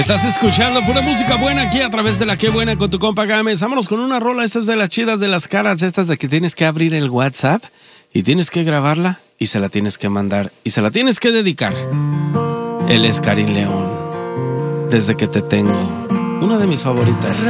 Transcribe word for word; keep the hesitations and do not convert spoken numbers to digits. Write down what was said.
Estás escuchando pura música buena aquí a través de la Qué Buena con tu compa Gámez. Vámonos con una rola, estas de las chidas de las caras, estas de que tienes que abrir el WhatsApp y tienes que grabarla y se la tienes que mandar y se la tienes que dedicar. Él es Karim León, Desde que te tengo, una de mis favoritas.